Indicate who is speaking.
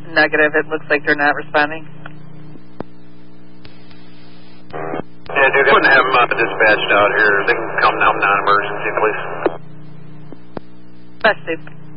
Speaker 1: Negative. It looks like they're not responding.
Speaker 2: Yeah, dude, go ahead and have them dispatched out here. They can come now, non-emergency, please.
Speaker 1: Best, Steve.